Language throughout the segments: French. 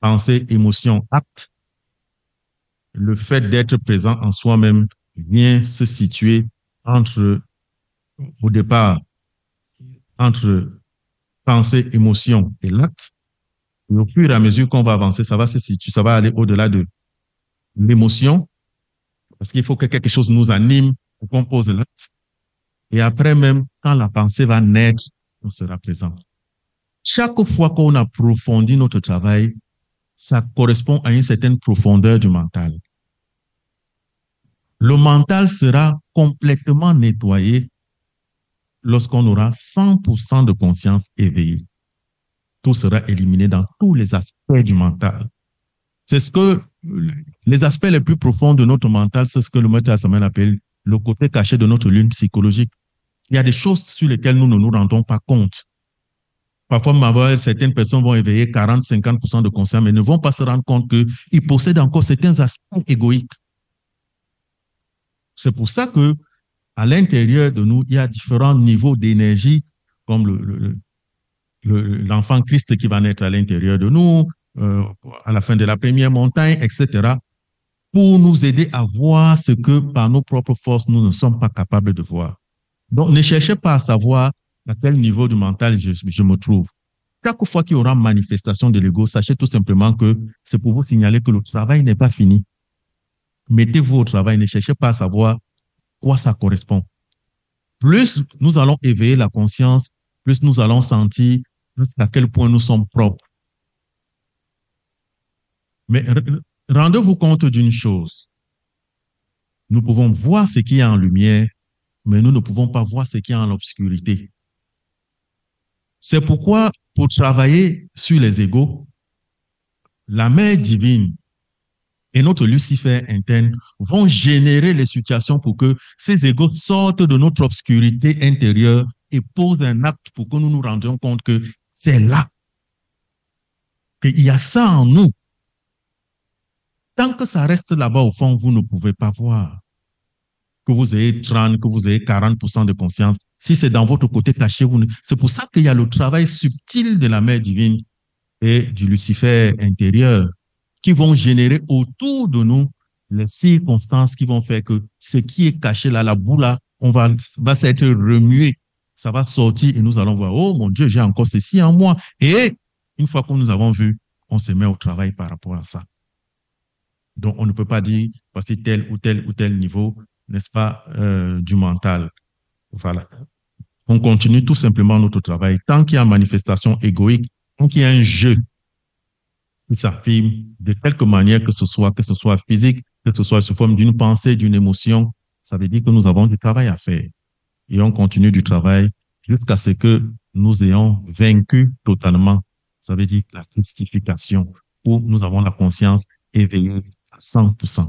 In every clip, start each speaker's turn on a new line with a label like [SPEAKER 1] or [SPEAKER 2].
[SPEAKER 1] pensée, émotion, acte, le fait d'être présent en soi-même vient se situer au départ, entre pensée, émotion et l'acte. Et au fur et à mesure qu'on va avancer, ça va se situer, ça va aller au-delà de l'émotion, parce qu'il faut que quelque chose nous anime pour qu'on pose l'acte. Et après même, quand la pensée va naître, on sera présent. Chaque fois qu'on approfondit notre travail, ça correspond à une certaine profondeur du mental. Le mental sera complètement nettoyé lorsqu'on aura 100% de conscience éveillée. Tout sera éliminé dans tous les aspects du mental. C'est ce que les aspects les plus profonds de notre mental, c'est ce que le maître Assamen appelle le côté caché de notre lune psychologique. Il y a des choses sur lesquelles nous ne nous rendons pas compte. Parfois, certaines personnes vont éveiller 40-50% de conscience, mais ne vont pas se rendre compte qu'ils possèdent encore certains aspects égoïques. C'est pour ça que à l'intérieur de nous, il y a différents niveaux d'énergie, comme l'enfant Christ qui va naître à l'intérieur de nous, à la fin de la première montagne, etc., pour nous aider à voir ce que par nos propres forces, nous ne sommes pas capables de voir. Donc, ne cherchez pas à savoir à quel niveau du mental je me trouve. Chaque fois qu'il y aura manifestation de l'ego, sachez tout simplement que c'est pour vous signaler que le travail n'est pas fini. Mettez-vous au travail, ne cherchez pas à savoir quoi ça correspond. Plus nous allons éveiller la conscience, plus nous allons sentir à quel point nous sommes propres. Mais rendez-vous compte d'une chose. Nous pouvons voir ce qui est en lumière, mais nous ne pouvons pas voir ce qui est en obscurité. C'est pourquoi, pour travailler sur les égos, la mère divine et notre Lucifer interne vont générer les situations pour que ces égos sortent de notre obscurité intérieure et posent un acte pour que nous nous rendions compte que c'est là, qu'il y a ça en nous. Tant que ça reste là-bas au fond, vous ne pouvez pas voir. Que vous ayez 30, que vous ayez 40% de conscience, si c'est dans votre côté caché, c'est pour ça qu'il y a le travail subtil de la mère divine et du Lucifer intérieur qui vont générer autour de nous les circonstances qui vont faire que ce qui est caché là, la boule là, va s'être remué, ça va sortir et nous allons voir, oh mon Dieu, j'ai encore ceci en moi. Et une fois que nous avons vu, on se met au travail par rapport à ça. Donc, on ne peut pas dire, voici tel ou tel ou tel niveau, n'est-ce pas, du mental. Voilà. On continue tout simplement notre travail. Tant qu'il y a manifestation égoïque, tant qu'il y a un jeu qui s'affirme de quelque manière que ce soit physique, que ce soit sous forme d'une pensée, d'une émotion, ça veut dire que nous avons du travail à faire. Et on continue du travail jusqu'à ce que nous ayons vaincu totalement. Ça veut dire la christification, où nous avons la conscience éveillée à 100%.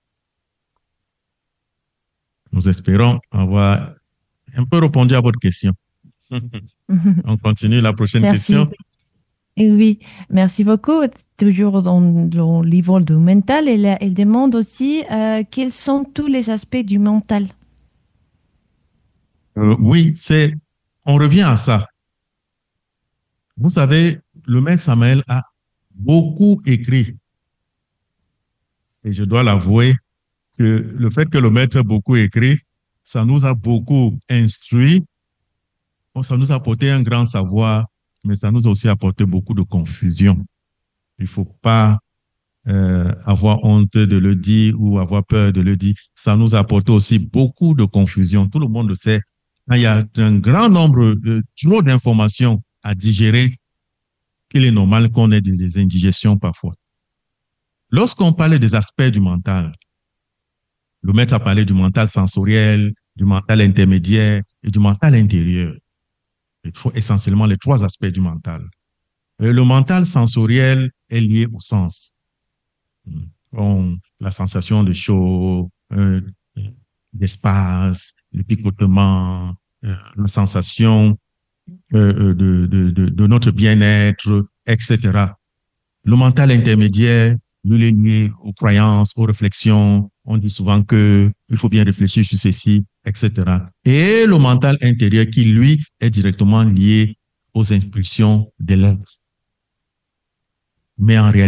[SPEAKER 1] Nous espérons avoir un peu répondu à votre question. On continue la prochaine question.
[SPEAKER 2] Et oui, merci beaucoup. Toujours dans le niveau du mental, elle demande aussi quels sont tous les aspects du mental.
[SPEAKER 1] Oui, on revient à ça. Vous savez, le maître Samael a beaucoup écrit. Et je dois l'avouer que le fait que le maître ait beaucoup écrit, ça nous a beaucoup instruit, ça nous a apporté un grand savoir, mais ça nous a aussi apporté beaucoup de confusion. Il ne faut pas avoir honte de le dire ou avoir peur de le dire. Ça nous a apporté aussi beaucoup de confusion. Tout le monde le sait. Il y a un grand nombre, trop d'informations à digérer. Il est normal qu'on ait des indigestions parfois. Lorsqu'on parlait des aspects du mental, le maître a parlé du mental sensoriel, du mental intermédiaire et du mental intérieur. Il faut essentiellement les trois aspects du mental. Le mental sensoriel est lié au sens. La sensation de chaud, d'espace, le picotement, la sensation de notre bien-être, etc. Le mental intermédiaire, lui, est lié aux croyances, aux réflexions. On dit souvent qu'il faut bien réfléchir sur ceci, etc. Et le mental intérieur qui, lui, est directement lié aux impulsions de l'être. Mais en réalité,